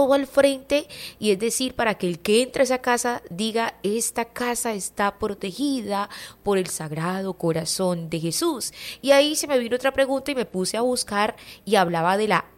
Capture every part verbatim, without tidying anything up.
todo al frente, y es decir, para que el que entra a esa casa diga, esta casa está protegida por el Sagrado Corazón de Jesús. Y ahí se me vino otra pregunta y me puse a buscar y hablaba de la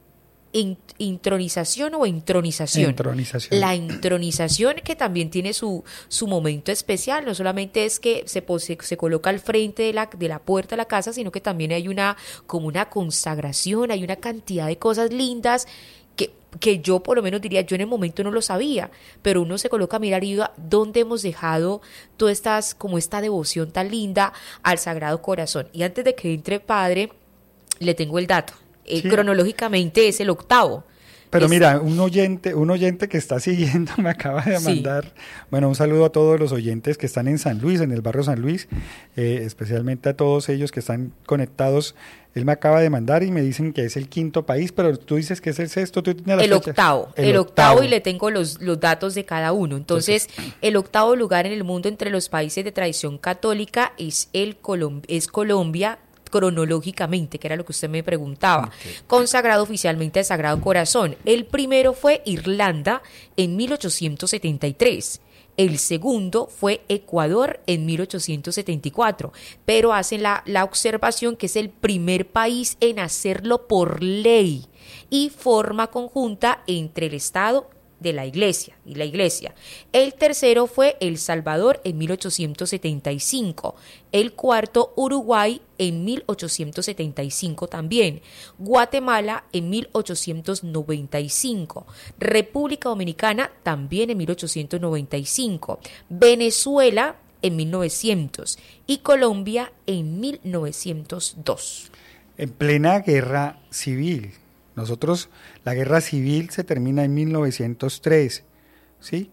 in- intronización o intronización. Intronización. La intronización, que también tiene su, su momento especial, no solamente es que se, se, se coloca al frente de la, de la puerta de la casa, sino que también hay una, como una consagración, hay una cantidad de cosas lindas que, que yo por lo menos diría, yo en el momento no lo sabía, pero uno se coloca a mirar y diga, ¿dónde hemos dejado todas estas, como esta devoción tan linda al Sagrado Corazón? Y antes de que entre padre, le tengo el dato. Eh, Sí. Cronológicamente es el octavo. Pero Es- mira, un oyente, un oyente que está siguiendo me acaba de Sí. mandar, bueno, un saludo a todos los oyentes que están en San Luis, en el barrio San Luis, eh, especialmente a todos ellos que están conectados. Él me acaba de mandar y me dicen que es el quinto país, pero tú dices que es el sexto, tú tienes las El fechas. octavo, el, octavo, y le tengo los, los datos de cada uno. Entonces, el octavo lugar en el mundo entre los países de tradición católica es, el Colom- es Colombia, cronológicamente, que era lo que usted me preguntaba, Okay. consagrado oficialmente al Sagrado Corazón. El primero fue Irlanda en mil ochocientos setenta y tres. El segundo fue Ecuador en mil ochocientos setenta y cuatro, pero hacen la, la observación que es el primer país en hacerlo por ley y forma conjunta entre el Estado de la Iglesia y la Iglesia. El tercero fue El Salvador en mil ochocientos setenta y cinco. El cuarto, Uruguay en mil ochocientos setenta y cinco también. Guatemala en mil ochocientos noventa y cinco. República Dominicana también en mil ochocientos noventa y cinco. Venezuela en mil novecientos y Colombia en mil novecientos dos. En plena guerra civil. Nosotros, la guerra civil se termina en mil novecientos tres, ¿sí?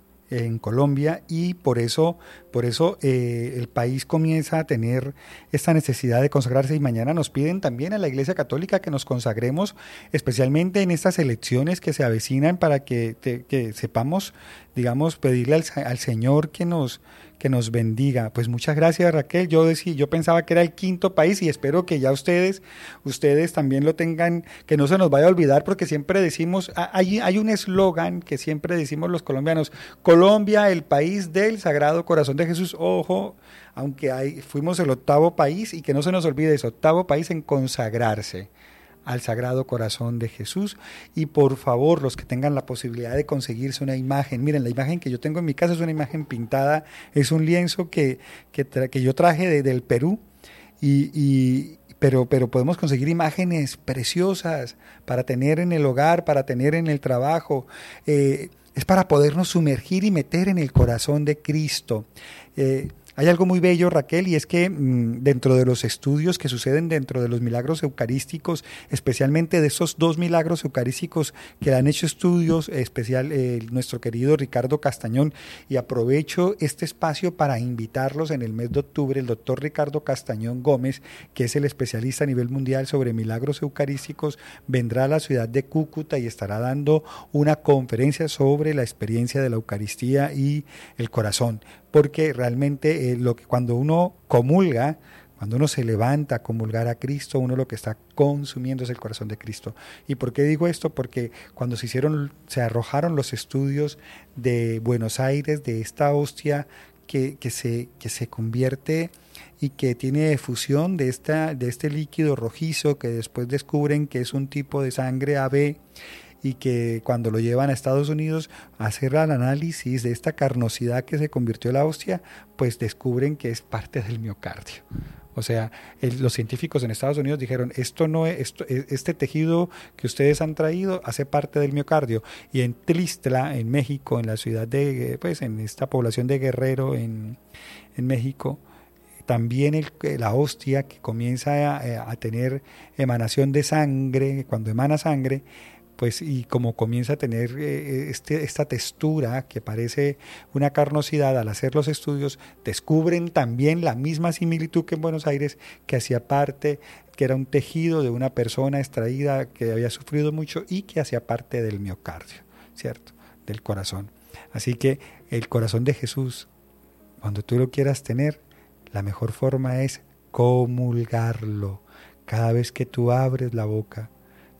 En Colombia, y por eso, por eso eh, el país comienza a tener esta necesidad de consagrarse, y mañana nos piden también a la Iglesia Católica que nos consagremos, especialmente en estas elecciones que se avecinan, para que, te, que sepamos, digamos, pedirle al, al Señor que nos, que nos bendiga. Pues muchas gracias, Raquel. Yo decía, yo pensaba que era el quinto país, y espero que ya ustedes, ustedes también lo tengan, que no se nos vaya a olvidar, porque siempre decimos, hay, hay un eslogan que siempre decimos los colombianos: Colombia, el país del Sagrado Corazón de Jesús. Ojo, aunque hay, fuimos el octavo país, y que no se nos olvide, ese octavo país en consagrarse al Sagrado Corazón de Jesús. Y por favor, los que tengan la posibilidad de conseguirse una imagen, miren, la imagen que yo tengo en mi casa es una imagen pintada, es un lienzo que, que, tra- que yo traje de, del Perú, y, y pero, pero podemos conseguir imágenes preciosas para tener en el hogar, para tener en el trabajo. Eh, es para podernos sumergir y meter en el corazón de Cristo. Eh, Hay algo muy bello, Raquel, y es que mmm, dentro de los estudios que suceden dentro de los milagros eucarísticos, especialmente de esos dos milagros eucarísticos que han hecho estudios, especial eh, nuestro querido Ricardo Castañón, y aprovecho este espacio para invitarlos en el mes de octubre, el doctor Ricardo Castañón Gómez, que es el especialista a nivel mundial sobre milagros eucarísticos, vendrá a la ciudad de Cúcuta y estará dando una conferencia sobre la experiencia de la Eucaristía y el corazón, porque realmente eh, lo que cuando uno comulga, cuando uno se levanta a comulgar a Cristo, uno lo que está consumiendo es el corazón de Cristo. ¿Y por qué digo esto? Porque cuando se hicieron, se arrojaron los estudios de Buenos Aires, de esta hostia que, que, se, que se convierte y que tiene efusión de, esta, de este líquido rojizo, que después descubren que es un tipo de sangre A B, y que cuando lo llevan a Estados Unidos a hacer el análisis de esta carnosidad que se convirtió en la hostia, pues descubren que es parte del miocardio. O sea, el, los científicos en Estados Unidos dijeron, esto no es, esto, este tejido que ustedes han traído hace parte del miocardio. Y en Tlixtla, en México, en la ciudad de, pues en esta población de Guerrero, en, en México, también el, la hostia que comienza a, a tener emanación de sangre, cuando emana sangre, pues y como comienza a tener eh, este, esta textura que parece una carnosidad, al hacer los estudios descubren también la misma similitud que en Buenos Aires, que hacía parte, que era un tejido de una persona extraída que había sufrido mucho y que hacía parte del miocardio, ¿cierto? Del corazón. Así que el corazón de Jesús, cuando tú lo quieras tener, la mejor forma es comulgarlo. Cada vez que tú abres la boca,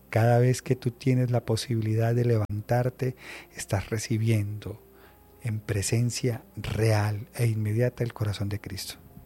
Cada vez que tú tienes la posibilidad de levantarte, estás recibiendo en presencia real e inmediata el corazón de Cristo.